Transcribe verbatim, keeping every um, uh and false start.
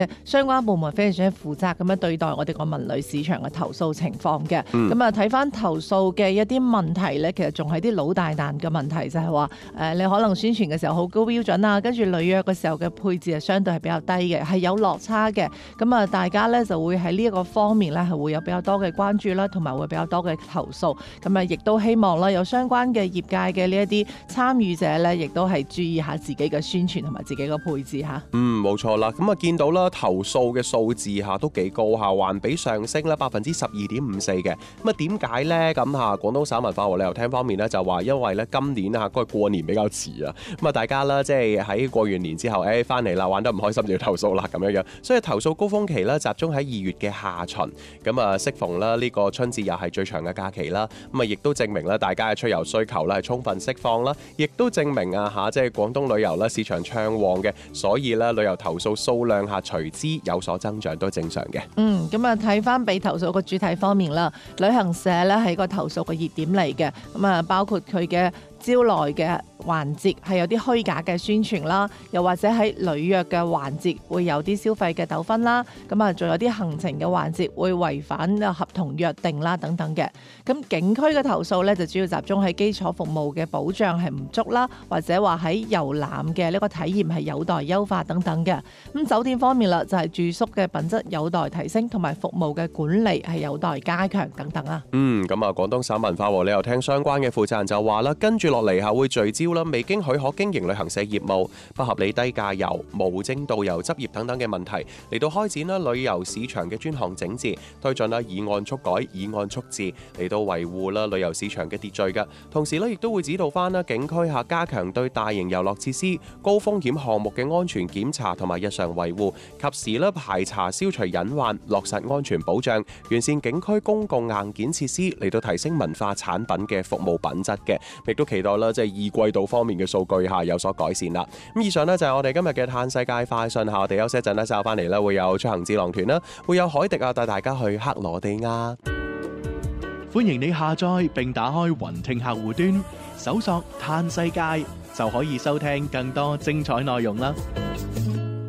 相關部門非常之負責咁樣對待我哋個文旅市場嘅投訴情況嘅。咁啊睇翻投訴嘅一啲問題咧，其實仲係啲老大難嘅問題，就係話誒你可能宣傳嘅時候好高標準啊，跟住履約嘅時候嘅配置係相對係比較低嘅，係有落差嘅。咁啊大家咧就會喺呢一個方面咧係會有比較多嘅關注啦，同埋會比較多嘅投訴。咁啊亦都希望啦有相關嘅業界嘅呢一啲參與者咧，亦都係注意下自己嘅宣傳同埋自己嘅配置嚇。 嗯，冇錯啦。咁啊見到啦。投訴嘅數字嚇都幾高嚇，環比上升啦，百分之十二點五四嘅。咁啊點解呢？咁嚇廣東省文化和旅遊廳方面呢，就話因為咧今年啊嗰個過年比較遲啊，咁啊大家啦即係喺過完年之後，誒翻嚟啦玩得唔開心就要投訴啦咁樣樣，所以投訴高峰期咧集中喺二月嘅下旬。咁啊適逢啦呢個春節又係最長嘅假期啦，咁啊亦都證明咧大家嘅出遊需求咧係充分釋放啦，亦都證明啊嚇即係廣東旅遊咧市場暢旺嘅，所以咧旅遊投訴數量下隨之有所增長都正常嘅。 嗯，咁啊睇翻被投訴個主題方面啦，旅行社咧係個投訴嘅熱點嚟嘅。咁啊包括佢嘅招來嘅環節係有啲虛假嘅宣傳啦，又或者喺履約嘅環節會有啲消費嘅糾紛啦，咁啊仲有啲行程嘅環節會違反合同約定啦等等嘅。咁景區嘅投訴咧就主要集中喺基礎服務嘅保障係唔足啦，或者話喺遊覽嘅呢個體驗係有待優化等等嘅。咁酒店方面啦，就係住宿嘅品質有待提升，同埋服務嘅管理係有待加強等等啊。 嗯，咁啊廣東省文化和旅遊廳相關嘅負責人就話啦，跟住落嚟係會聚焦啦，未經許可經營旅行社業務、不合理低價遊、無證導遊執業等等嘅問題，嚟到開展啦旅遊市場嘅專項整治，推進啦以案促改、以案促治，嚟到維護啦旅遊市場嘅秩序嘅。同時咧，亦都會指導翻啦景區下加強對大型遊樂設施、高風險項目嘅安全檢查同埋日常維護，及時咧排查消除隱患，落實安全保障，完善景區公共硬件設施，嚟到提升文化產品嘅服務品質嘅。亦都期待啦，即係二季度方面嘅數據下有所改善啦。咁以上呢，就係我哋今日嘅嘆世界快訊下，我哋休息一陣咧，稍後翻嚟咧會有出行智囊團啦，會有海迪啊帶大家去克羅地亞。 歡迎你下載並打開雲聽客戶端，搜索嘆世界就可以收聽更多精彩內容啦。